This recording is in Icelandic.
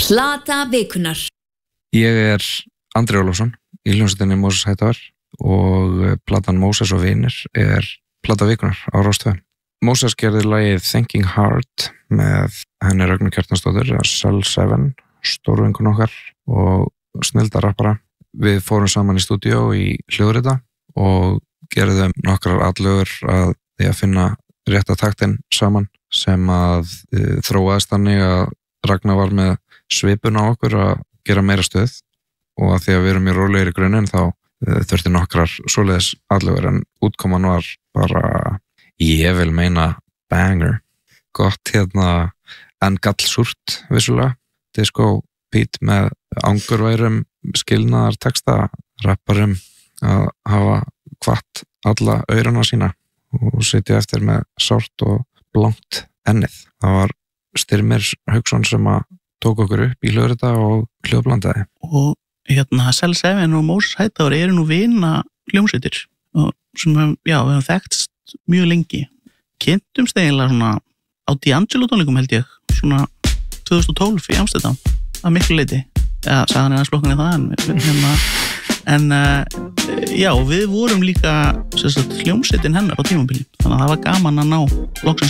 Plata vikunnar. Ég Andri Ólafsson í hljómsveitinni Moses Hightower og platan Moses og vinir plata vikunnar á Rás 2. Moses gerði lagið Thinking Hard með henni Rögnu Kjartansdóttur, Cell 7, stórvinkun okkar og snilldarappara. Við fórum saman í stúdíó í hljóðrita og gerðum nokkrar atlögur að því að finna rétta taktinn saman sem að þróaðist þannig að Ragnar var með svipun á okkur að gera meira stuð og að því að við erum í rólegri grunninn þá þurfti nokkrar svoleiðis atlögur en útkoman var bara, ég vil meina banger, gott en gallsúrt vissulega, disco beat með angurværum skilnaðar texta, rapparum að hafa hvatt alla aurana sína og sitja eftir með sárt og blankt ennið. Það var Styrmir Hauksson sem að tók okkur upp í hljóðrita og hljóðblandaði. Og Cell 7 og Moses Hightower eru nú vina hljómsveitir og sem við höfum þekkst mjög lengi. Kynntumst eiginlega svona á D'Angelo tónleikum held ég, svona 2012 í Amsterdam, að miklu leyti. Já, sagðan aðeins flokkan það en við vorum líka hljómsveitin hennar á tímabili, þannig að það var gaman að ná loksins